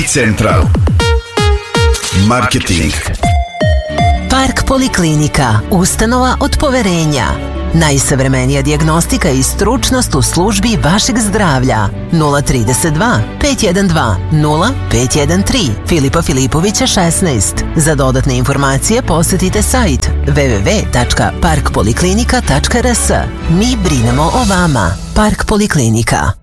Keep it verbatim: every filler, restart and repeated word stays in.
Central Marketing. Park Poliklinika, ustanova od poverenja. Najsavremenija dijagnostika i stručnost u službi vašeg zdravlja. nula tri dva, pet jedan dva, nula pet jedan tri, Filipa Filipovića šesnaest. Za dodatne informacije posetite sajt w w w tačka park poliklinika tačka r s. Mi brinemo o vama. Park Poliklinika.